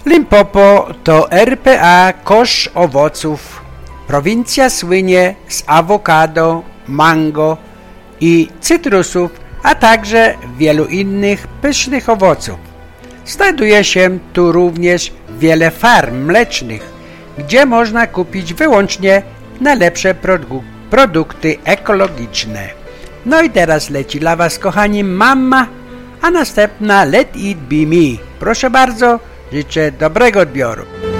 Limpopo to RPA kosz owoców. Prowincja słynie z awokado, mango i cytrusów, a także wielu innych pysznych owoców. Znajduje się tu również wiele farm mlecznych, gdzie można kupić wyłącznie najlepsze produkty ekologiczne. No i teraz leci dla Was, kochani, Mama, a następna Let It Be Me. Proszę bardzo, życzę dobrego odbioru.